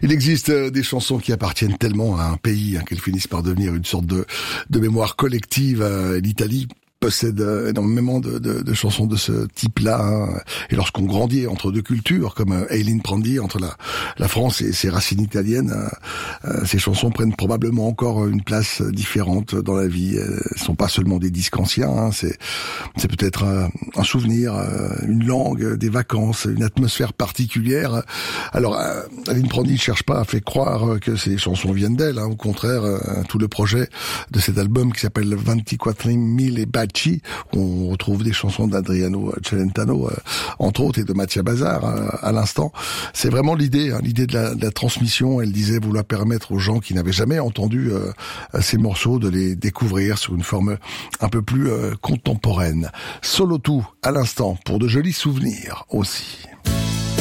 Il existe des chansons qui appartiennent tellement à un pays qu'elles finissent par devenir une sorte de mémoire collective. L'Italie possède énormément de chansons de ce type-là. Et lorsqu'on grandit entre deux cultures, comme Eileen Prandi, entre la France et ses racines italiennes, ces chansons prennent probablement encore une place différente dans la vie. Elles sont pas seulement des disques anciens, c'est peut-être un souvenir, une langue, des vacances, une atmosphère particulière. Alors, Eileen Prandi ne cherche pas à faire croire que ces chansons viennent d'elle. Au contraire, tout le projet de cet album qui s'appelle 24.000 Baci, on retrouve des chansons d'Adriano Celentano, entre autres, et de Mattia Bazar à l'instant. C'est vraiment l'idée de la transmission. Elle disait vouloir permettre aux gens qui n'avaient jamais entendu ces morceaux de les découvrir sur une forme un peu plus contemporaine. Solo tout à l'instant pour de jolis souvenirs aussi.